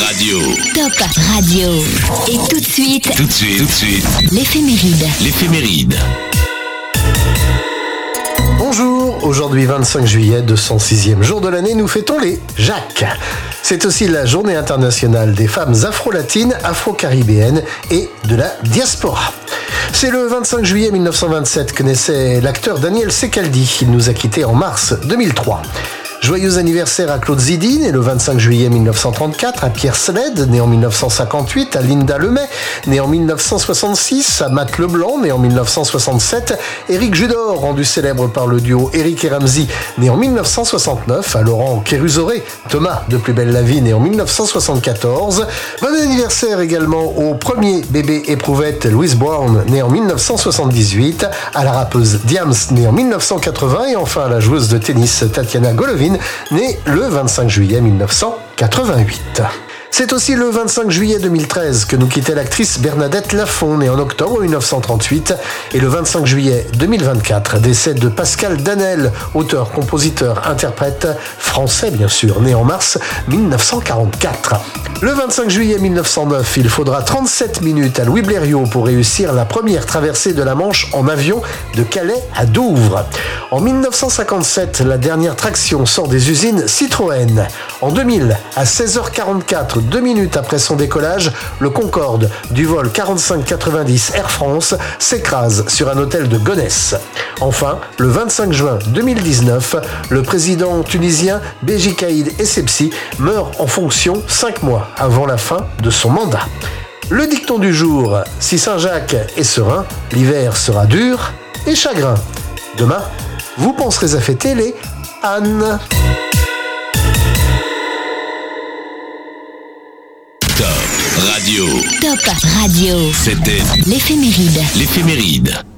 Radio. Top Radio. Et tout de suite, l'éphéméride. Bonjour, aujourd'hui 25 juillet, 206e jour de l'année, nous fêtons les Jacques. C'est aussi la journée internationale des femmes afro-latines, afro-caribéennes et de la diaspora. C'est le 25 juillet 1927 que naissait l'acteur Daniel Secaldi. Il nous a quittés en mars 2003. Joyeux anniversaire à Claude Zidi, né le 25 juillet 1934, à Pierre Sled, né en 1958, à Linda Lemay, né en 1966, à Matt Leblanc, né en 1967, Éric Judor, rendu célèbre par le duo Éric et Ramsey, né en 1969, à Laurent Kérusoré, Thomas de Plus belle la vie, né en 1974. Bon anniversaire également au premier bébé éprouvette Louise Brown, né en 1978, à la rappeuse Diams, née en 1980, et enfin à la joueuse de tennis Tatiana Golovin, née le 25 juillet 1988. C'est aussi le 25 juillet 2013 que nous quittait l'actrice Bernadette Lafont, née en octobre 1938, et le 25 juillet 2024, décès de Pascal Danel, auteur, compositeur, interprète français bien sûr, né en mars 1944. Le 25 juillet 1909, il faudra 37 minutes à Louis Blériot pour réussir la première traversée de la Manche en avion de Calais à Douvres. En 1957, la dernière traction sort des usines Citroën. En 2000, à 16h44, 2 minutes après son décollage, le Concorde du vol 4590 Air France s'écrase sur un hôtel de Gonesse. Enfin, le 25 juin 2019, le président tunisien Béji Caïd Essebsi meurt en fonction 5 mois avant la fin de son mandat. Le dicton du jour: si Saint-Jacques est serein, l'hiver sera dur et chagrin. Demain, vous penserez à fêter les Anne. Top Radio. Top Radio. C'était l'éphéméride.